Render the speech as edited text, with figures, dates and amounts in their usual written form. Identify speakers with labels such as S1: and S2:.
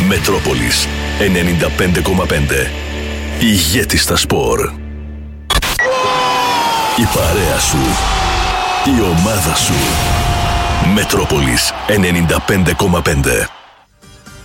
S1: Μετρόπολης 95,5. Ηγέτης στα σπορ. Η παρέα σου. Η ομάδα σου. Μετρόπολης 95,5.